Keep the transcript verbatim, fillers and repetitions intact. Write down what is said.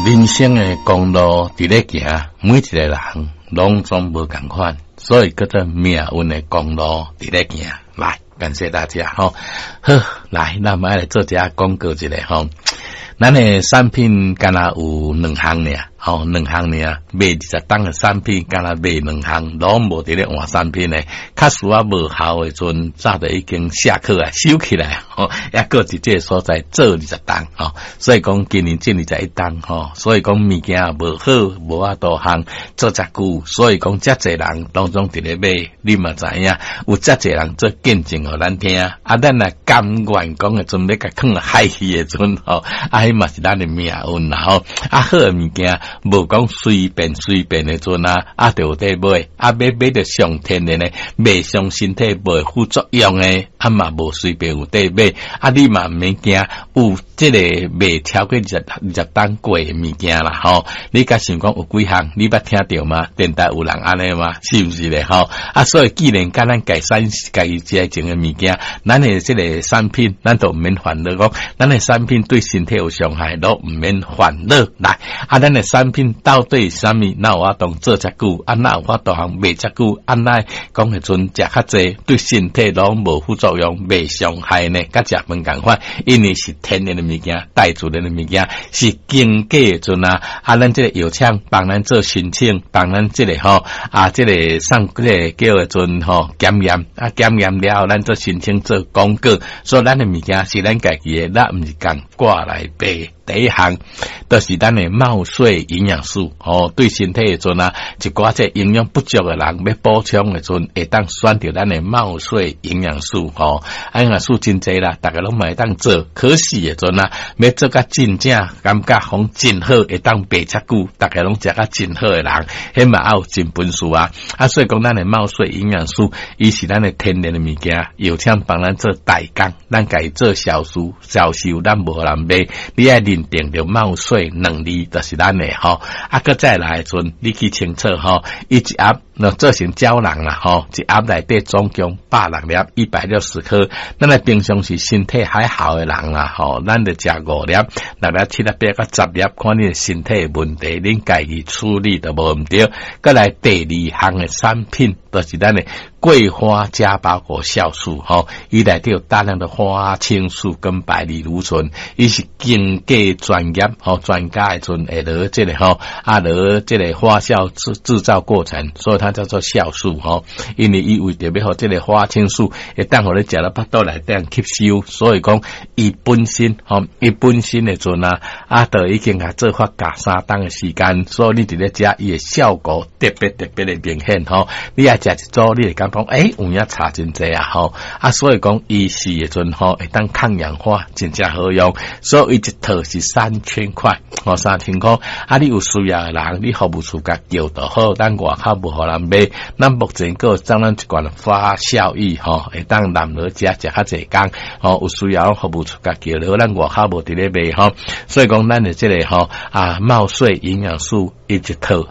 人生的公路伫咧行，每一个人拢总无共款，所以叫做命运的公路伫咧行。来，感谢大家吼。好，来，咱们来做一下广告一下吼。咱的产品敢若有两项尔，吼，两项尔，卖二十档的产品，敢若卖两项，拢无伫咧换产品咧。假使啊无效的阵，早就已经下课啊，收起来，吼，也个伫这个所在做二十档，吼。所以讲今年进二十一档，吼，所以讲物件也无好，无啊多项做遮久，所以讲遮侪人当中伫咧买，你嘛知影，有遮侪人做见证互咱听，啊，咱若甘愿讲的阵要甲囥海去的阵，吼，啊。嘛是咱的命运啦吼，啊好的物件无讲随便随便的阵啊，啊就有得买，啊买买着上天然的，买上身体无副作用的，啊嘛无随便有得买，啊你嘛毋免惊有即个未超过二十二十档过的物件啦吼，你甲想讲有几项，你捌听着吗？电台有人安尼吗？是毋是咧吼？啊所以既然甲咱改善家己之前的物件，咱的即个产品，咱都毋免烦恼讲，咱的产品对身体有伤害都毋免烦恼来，啊，咱的产品到底是啥物？哪有法当做遮久？啊，哪有法当行卖遮久？啊，哪讲迄阵食较济，对身体拢无副作用，未伤害呢？甲食饭共款，因为是天然的物件，带自然的物件，是经过的阵啊！啊，咱这个药厂帮咱做申请，帮咱这个吼啊，这个上这个叫的阵吼检验，啊检验了后，咱做申请做广告，所以咱的物件是咱家己的，咱毋是共挂来卖。第一项都是咱的茂水营养素，哦，对身体的阵啊，一寡这营养不足的人要补充的阵，会当选择咱的茂水营养素，哦，营养素真济啦，大家拢会当做，可惜的阵啊，要做甲真正感觉好真好，会当白遮久，大家拢食甲真好的人，迄嘛也有真本事啊！啊，所以讲咱的茂水营养素，伊是咱的天然的物件，药厂帮咱做代工，咱家己做销售，销售咱无人买，你爱认定着茂水两字，就是咱的吼。啊，搁再来的阵，你去清楚吼，伊一盒那做成胶囊啦吼，一盒内底总共百六粒，一百六十颗。咱来平常时身体还好的人啦吼，咱就食五粒，六粒、七粒、八甲十粒，看你的身体问题，恁家己处理都无毋对。搁来第二项的产品，就是咱的桂花加包裹酵素吼，伊内底有大量的花青素跟百里芦醇，伊是经过专业吼专家的阵会落这个吼，啊落这个发酵制制造过程，所以它叫做酵素吼。因为伊为着要互这个花青素会当互你食了腹肚内底吸收，所以讲伊本身吼，伊本身的阵啊，啊都已经啊做法加三档的时间，所以你伫咧食伊的效果特别特别的明显吼。你啊食一组，你会感讲诶，有影差真济啊吼，啊所以讲伊是的阵吼会当抗氧化，真正好用，所以伊一套是三千块，哦三千块，啊你有需要的人，你服务处甲叫就好，咱外口无互人买，咱目前个将咱一罐发酵液吼，会当男落食食较济工，哦有需要服务处甲叫了，咱外口无伫咧卖吼，所以讲咱的这个吼啊茂水营养素伊一套